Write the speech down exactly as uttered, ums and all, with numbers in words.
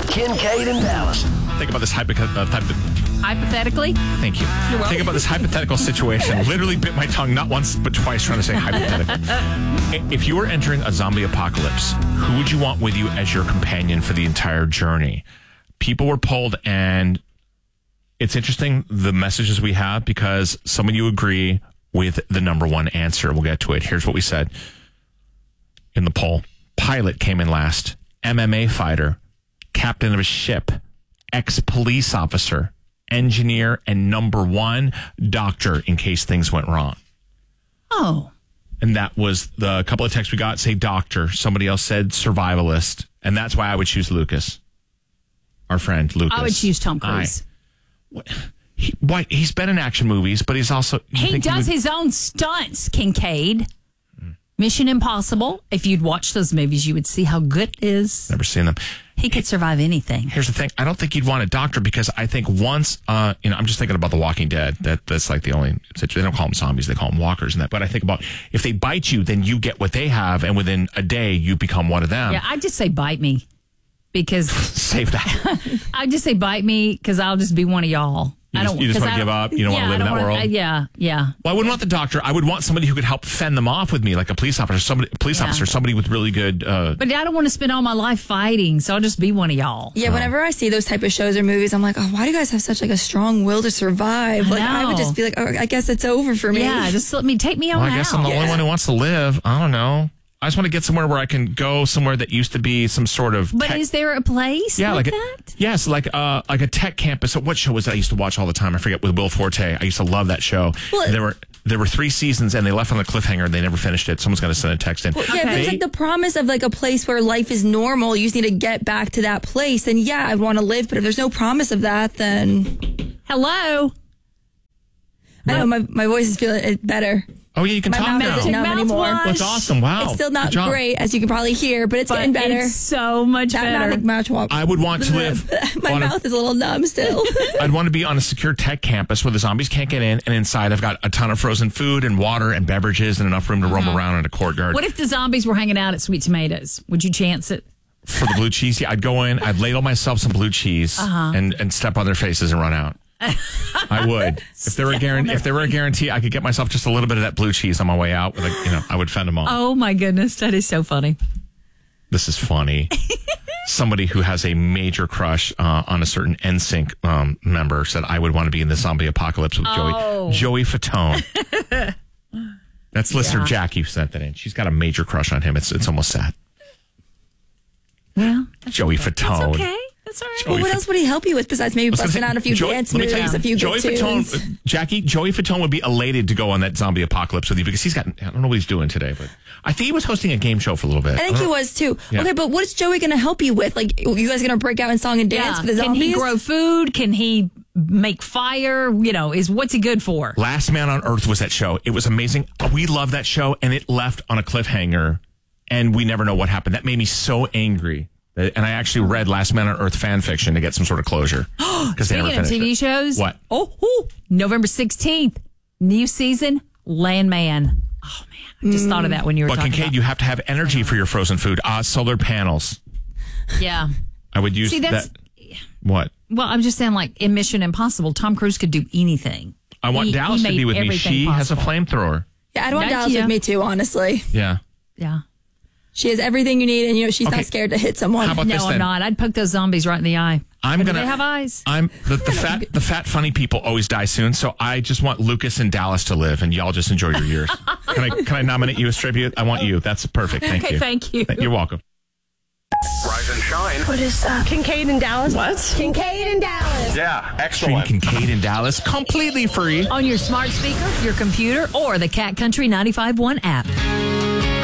Kincaid and Dallas. Think about this hypothetical. Uh, Hypothetically? Thank you. You're welcome. Think about this hypothetical situation. Literally bit my tongue not once but twice trying to say hypothetical. If you were entering a zombie apocalypse, who would you want with you as your companion for the entire journey? People were polled, and it's interesting the messages we have because some of you agree with the number one answer. We'll get to it. Here's what we said in the poll. Pilot came in last. M M A fighter. Captain of a ship. Ex-police officer. Engineer, and number one, doctor in case things went wrong. Oh. And that was the couple of texts we got say doctor. Somebody else said survivalist. And that's why I would choose Lucas. Our friend, Lucas. I would choose Tom Cruise. I, what, he, why, he's been in action movies, but he's also... He does he would, his own stunts, Kincaid. Mission Impossible. If you'd watch those movies, you would see how good it is. Never seen them. He could survive anything. Here's the thing. I don't think you'd want a doctor because I think once, uh, you know, I'm just thinking about The Walking Dead. That That's like the only, they don't call them zombies, they call them walkers and that. But I think about if they bite you, then you get what they have. And within a day, you become one of them. Yeah, I'd just say bite me because. Save that. I'd just say bite me because I'll just be one of y'all. You I just, don't, you just want I to give up? You don't yeah, want to live in that wanna, world? Uh, yeah, yeah. Well, I wouldn't want the doctor. I would want somebody who could help fend them off with me, like a police officer, somebody, police Yeah. officer, somebody with really good... Uh, But I don't want to spend all my life fighting, so I'll just be one of y'all. Yeah, whenever I see those type of shows or movies, I'm like, oh, why do you guys have such like a strong will to survive? I Like, I would know. just be like, oh, I guess it's over for me. Yeah, just let me take me on well, I out. guess I'm the only Yeah. one who wants to live. I don't know. I just want to get somewhere where I can go somewhere that used to be some sort of... But tech- is there a place Yeah, like, like, that? A, yes, like uh, like a tech campus. What show was that I used to watch all the time? I forget, with Will Forte. I used to love that show. Well, there were there were three seasons, and they left on the cliffhanger. They never finished it. Someone's going to send a text in. Well, yeah, if Okay. there's like the promise of like a place where life is normal, you just need to get back to that place. Then yeah, I'd want to live. But if there's no promise of that, then Hello? I know my, my voice is feeling it better. Oh, yeah, you can My talk mouth now. isn't numb Mouthwash. anymore. Well, that's awesome. Wow. It's still Good not job. great, as you can probably hear, but it's But getting better. it's so much that better. mouth, mouth I would want to live... my on a- mouth is a little numb still. I'd want to be on a secure tech campus where the zombies can't get in, and inside I've got a ton of frozen food and water and beverages and enough room to roam around in a courtyard. What if the zombies were hanging out at Sweet Tomatoes? Would you chance it? For the blue cheese, yeah, I'd go in, I'd ladle myself some blue cheese Uh-huh. and, and step on their faces and run out. I would. If there were a guarantee, if there were a guarantee, I could get myself just a little bit of that blue cheese on my way out. With a, you know, I would fend them off. Oh, my goodness. That is so funny. This is funny. Somebody who has a major crush uh, on a certain N Sync um, member said, I would want to be in the zombie apocalypse with Oh. Joey Joey Fatone. That's listener Yeah. Jackie who sent that in. She's got a major crush on him. It's it's almost sad. Well, Joey that's Fatone. okay. That's all right. Well, what else would he help you with besides maybe I was gonna busting say, out a few Joey- dance let me tell moves, you, a few Joey good tunes? Fatone, Jackie, Joey Fatone would be elated to go on that zombie apocalypse with you because he's got, I don't know what he's doing today, but I think he was hosting a game show for a little bit. I think don't he know. was too. Yeah. Okay, but what is Joey going to help you with? Like, you guys going to break out in song and dance Yeah. for the Can zombies? he grow food? Can he make fire? You know, is what's he good for? Last Man on Earth was that show. It was amazing. We loved that show, and it left on a cliffhanger, and we never know what happened. That made me so angry. And I actually read Last Man on Earth fan fiction to get some sort of closure. Because they never Speaking of finished T V it. shows, What? Oh, ooh, November sixteenth, new season, Landman. Oh man, I just thought of that when you were But talking Kincaid, about. you have to have energy for your frozen food. Uh, solar panels. Yeah. I would use See, that's that. What? well. I'm just saying, like in Mission Impossible, Tom Cruise could do anything. I want He- Dallas he to be made with me. everything She has a possible. flamethrower. Yeah, I'd want Gotcha. Dallas with me too, honestly. Yeah. Yeah. She has everything you need, and you know she's Okay. not scared to hit someone. How about No, this I'm then? not. I'd poke those zombies right in the eye. I'm But do gonna. they have eyes? I'm the, the fat. The fat, funny people always die soon. So I just want Lucas and Dallas to live, and y'all just enjoy your years. Can I? Can I nominate you as tribute? I want you. That's perfect. Thank Okay, you. thank you. You're welcome. Rise and shine. What is that? Kincaid and Dallas. What? Kincaid and Dallas. Yeah, Stream excellent. Kincaid in Dallas completely free. On your smart speaker, your computer, or the Cat Country ninety-five point one app.